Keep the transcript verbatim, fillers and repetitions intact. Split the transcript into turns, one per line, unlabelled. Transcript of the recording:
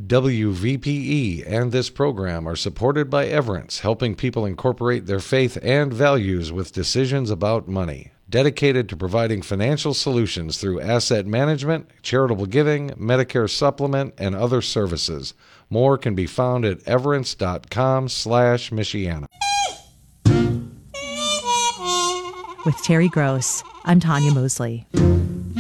W V P E and this program are supported by Everence, helping people incorporate their faith and values with decisions about money. Dedicated to providing financial solutions through asset management, charitable giving, Medicare supplement, and other services. More can be found at everence.com slash Michiana.
With Terry Gross, I'm Tanya Mosley.